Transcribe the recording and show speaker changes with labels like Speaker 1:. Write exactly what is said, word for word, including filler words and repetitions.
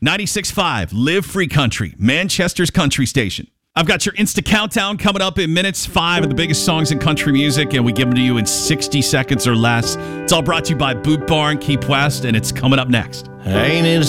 Speaker 1: ninety-six point five, Live Free Country, Manchester's country station. I've got your Insta Countdown coming up in minutes. Five of the biggest songs in country music, and we give them to you in sixty seconds or less. It's all brought to you by Boot Barn, Keep West, and it's coming up next.
Speaker 2: Ain't it